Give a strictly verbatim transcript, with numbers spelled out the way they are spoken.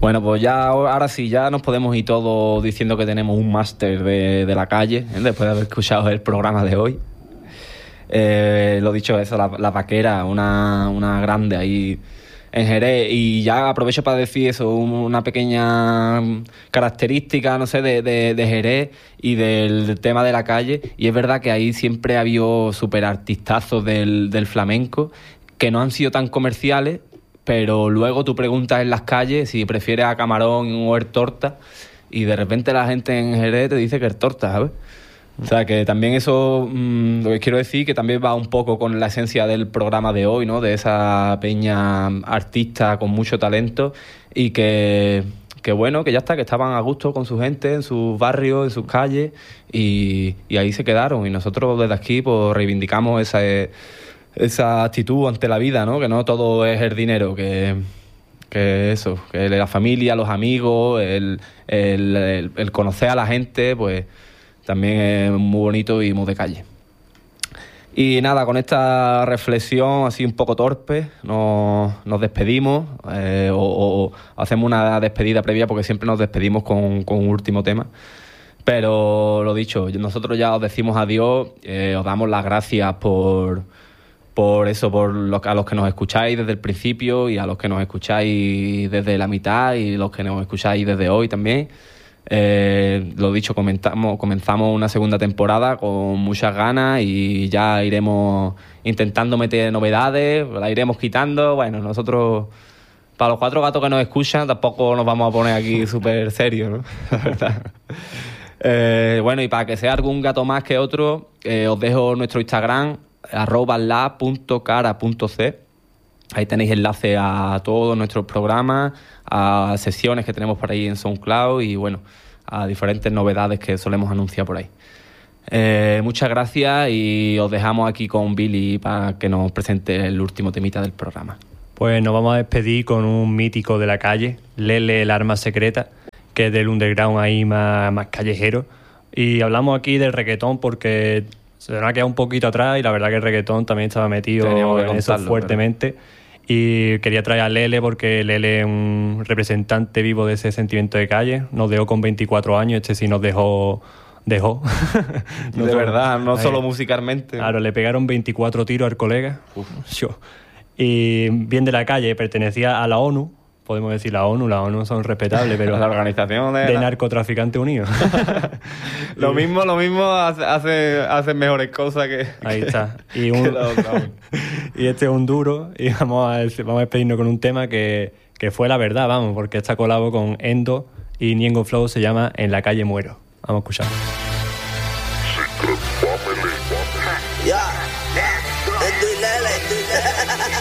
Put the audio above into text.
Bueno, pues ya ahora sí, ya nos podemos ir todos diciendo que tenemos un máster de, de la calle, ¿eh? Después de haber escuchado el programa de hoy. Eh, lo dicho, eso, la, la vaquera, una, una grande ahí en Jerez. Y ya aprovecho para decir eso, una pequeña característica, no sé, de, de, de Jerez y del tema de la calle. Y es verdad que ahí siempre ha habido súper artistazos del, del flamenco que no han sido tan comerciales, pero luego tú preguntas en las calles si prefieres a Camarón o el Torta y de repente la gente en Jerez te dice que el Torta, ¿sabes? O sea, que también eso, mmm, lo que quiero decir, que también va un poco con la esencia del programa de hoy, ¿no? De esa peña artista con mucho talento y que, que bueno, que ya está, que estaban a gusto con su gente, en sus barrios, en sus calles y, y ahí se quedaron. Y nosotros desde aquí pues reivindicamos esa... esa actitud ante la vida, ¿no? Que no todo es el dinero, que, que eso, que la familia, los amigos, el, el, el, el conocer a la gente, pues también es muy bonito y muy de calle. Y nada, con esta reflexión así un poco torpe, nos, nos despedimos, eh, o, o hacemos una despedida previa porque siempre nos despedimos con, con un último tema. Pero lo dicho, nosotros ya os decimos adiós, eh, os damos las gracias por... por eso, por los, a los que nos escucháis desde el principio y a los que nos escucháis desde la mitad y los que nos escucháis desde hoy también. Eh, lo dicho, comentamos, comenzamos una segunda temporada con muchas ganas y ya iremos intentando meter novedades, la iremos quitando. Bueno, nosotros, para los cuatro gatos que nos escuchan, tampoco nos vamos a poner aquí súper serios, ¿no? La verdad. Eh, bueno, y para que sea algún gato más que otro, eh, os dejo nuestro Instagram, arroba la punto cara punto c. Ahí tenéis enlace a todos nuestros programas, a sesiones que tenemos por ahí en SoundCloud y bueno, a diferentes novedades que solemos anunciar por ahí. Eh, muchas gracias y os dejamos aquí con Billy para que nos presente el último temita del programa. Pues nos vamos a despedir con un mítico de la calle, Lele, el arma secreta, que es del underground ahí más, más callejero. Y hablamos aquí del reggaetón porque se nos ha quedado un poquito atrás y la verdad que el reggaetón también estaba metido en eso fuertemente. Pero... Y quería traer a Lele porque Lele es un representante vivo de ese sentimiento de calle. Nos dejó con veinticuatro años, este sí nos dejó... dejó. No de solo, verdad, no solo ahí, musicalmente. Claro, le pegaron veinticuatro tiros al colega. Uf. Yo. Y bien de la calle, pertenecía a la ONU. Podemos decir la ONU, la ONU son respetables, pero... la organización de... de la... narcotraficantes unidos. lo mismo, lo mismo hace, hace, hace mejores cosas que... Ahí está. Y, un... y este es un duro, y vamos a, vamos a despedirnos con un tema que, que fue la verdad, vamos, porque está colabo con Endo y Ñengo Flow, se llama En la calle muero. Vamos a escuchar.